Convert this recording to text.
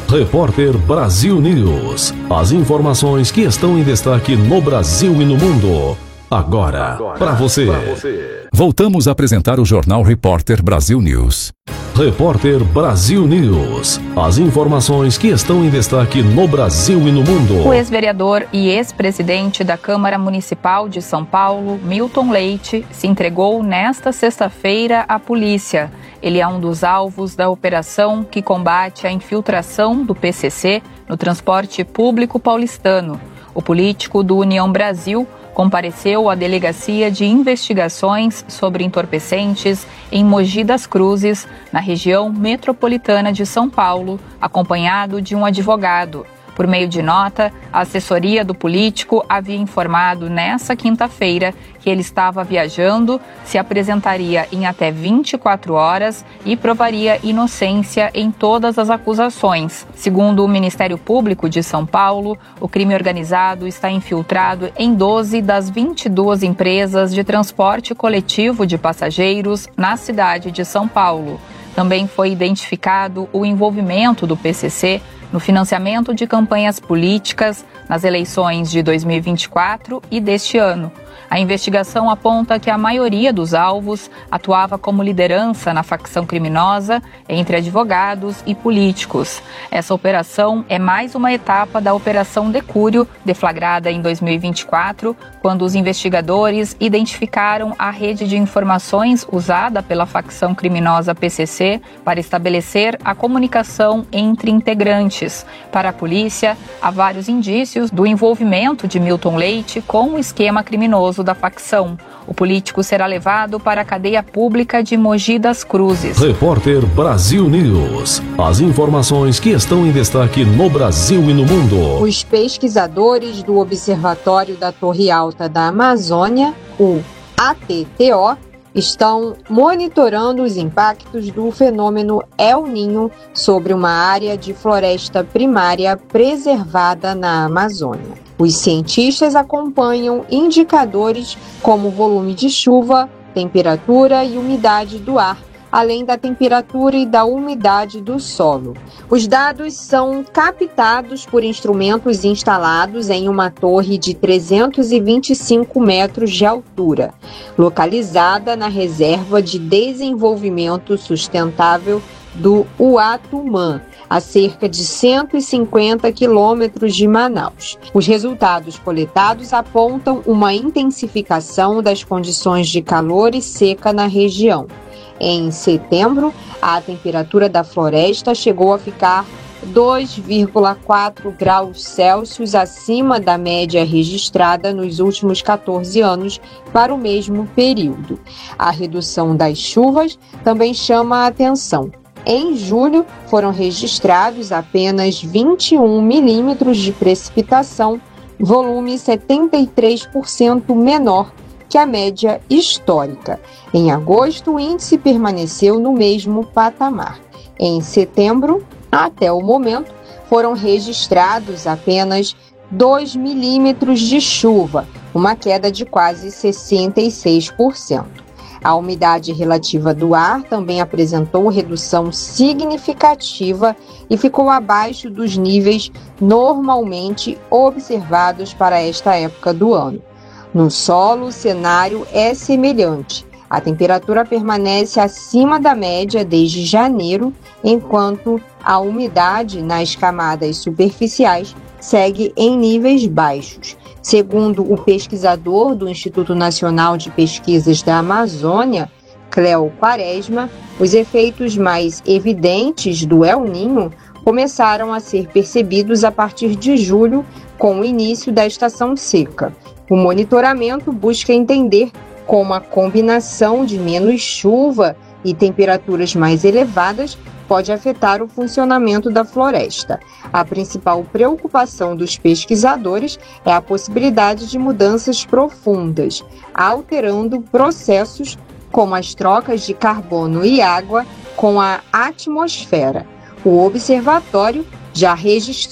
Repórter Brasil News. As informações que estão em destaque no Brasil e no mundo. Agora para você. Voltamos a apresentar o Jornal Repórter Brasil News. Repórter Brasil News. As informações que estão em destaque no Brasil e no mundo. O ex-vereador e ex-presidente da Câmara Municipal de São Paulo, Milton Leite, se entregou nesta sexta-feira à polícia. Ele é um dos alvos da operação que combate a infiltração do PCC no transporte público paulistano. O político do União Brasil compareceu à Delegacia de Investigações sobre Entorpecentes em Mogi das Cruzes, na região metropolitana de São Paulo, acompanhado de um advogado. Por meio de nota, a assessoria do político havia informado nesta quinta-feira que ele estava viajando, se apresentaria em até 24 horas e provaria inocência em todas as acusações. Segundo o Ministério Público de São Paulo, o crime organizado está infiltrado em 12 das 22 empresas de transporte coletivo de passageiros na cidade de São Paulo. Também foi identificado o envolvimento do PCC no financiamento de campanhas políticas nas eleições de 2024 e deste ano. A investigação aponta que a maioria dos alvos atuava como liderança na facção criminosa entre advogados e políticos. Essa operação é mais uma etapa da Operação Decúrio, deflagrada em 2024, quando os investigadores identificaram a rede de informações usada pela facção criminosa PCC para estabelecer a comunicação entre integrantes. Para a polícia, há vários indícios do envolvimento de Milton Leite com o esquema criminoso da facção. O político será levado para a cadeia pública de Mogi das Cruzes. Repórter Brasil News. As informações que estão em destaque no Brasil e no mundo. Os pesquisadores do Observatório da Torre Alta da Amazônia, o ATTO, estão monitorando os impactos do fenômeno El Niño sobre uma área de floresta primária preservada na Amazônia. Os cientistas acompanham indicadores como volume de chuva, temperatura e umidade do ar, além da temperatura e da umidade do solo. Os dados são captados por instrumentos instalados em uma torre de 325 metros de altura, localizada na Reserva de Desenvolvimento Sustentável do Uatumã, a cerca de 150 quilômetros de Manaus. Os resultados coletados apontam uma intensificação das condições de calor e seca na região. Em setembro, a temperatura da floresta chegou a ficar 2,4 graus Celsius acima da média registrada nos últimos 14 anos para o mesmo período. A redução das chuvas também chama a atenção. Em julho, foram registrados apenas 21 milímetros de precipitação, volume 73% menor que a média histórica. Em agosto, o índice permaneceu no mesmo patamar. Em setembro, até o momento, foram registrados apenas 2 milímetros de chuva, uma queda de quase 66%. A umidade relativa do ar também apresentou redução significativa e ficou abaixo dos níveis normalmente observados para esta época do ano. No solo, o cenário é semelhante. A temperatura permanece acima da média desde janeiro, enquanto a umidade nas camadas superficiais segue em níveis baixos. Segundo o pesquisador do Instituto Nacional de Pesquisas da Amazônia, Cléo Quaresma, os efeitos mais evidentes do El Niño começaram a ser percebidos a partir de julho, com o início da estação seca. O monitoramento busca entender como a combinação de menos chuva e temperaturas mais elevadas pode afetar o funcionamento da floresta. A principal preocupação dos pesquisadores é a possibilidade de mudanças profundas, alterando processos como as trocas de carbono e água com a atmosfera. O observatório já registrou